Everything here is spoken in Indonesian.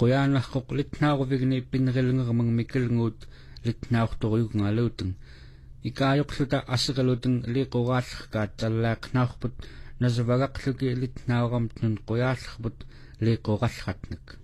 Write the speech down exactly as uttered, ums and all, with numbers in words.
quyaanarqoq litnaaruvikni pinnerilngermang mikkelnguut litnaartoriugngaluteng ikaajoqluta aseqaluteng liiqoraallerkaat tallaaqnaarput nasavagaqluki litnaaramtnun quyaallerput liiqorallratnak